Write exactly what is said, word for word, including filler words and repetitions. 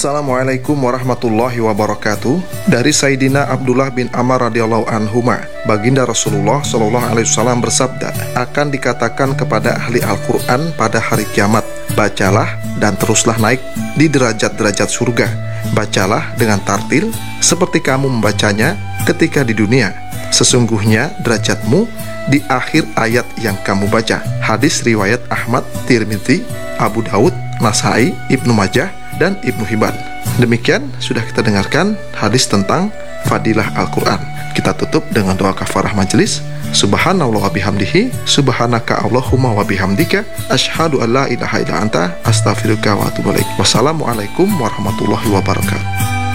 Assalamualaikum warahmatullahi wabarakatuh. Dari Sayyidina Abdullah bin Amr radhiyallahu anhuma, baginda Rasulullah shallallahu alaihi wasallam bersabda, akan dikatakan kepada ahli Al-Quran pada hari kiamat, bacalah dan teruslah naik di derajat-derajat surga. Bacalah dengan tartil seperti kamu membacanya ketika di dunia. Sesungguhnya derajatmu di akhir ayat yang kamu baca. Hadis riwayat Ahmad, Tirmidzi, Abu Daud, Nasai, Ibnu Majah, dan Ibnu Hibban. Demikian sudah kita dengarkan hadis tentang fadilah Al-Quran. Kita tutup dengan doa kafarah majelis. Subhanallah wa bihamdihi, subhanaka Allahumma wa bihamdika, asyhadu an la ilaha illa anta, astaghfiruka wa atubu ilaik. Wassalamualaikum warahmatullahi wabarakatuh.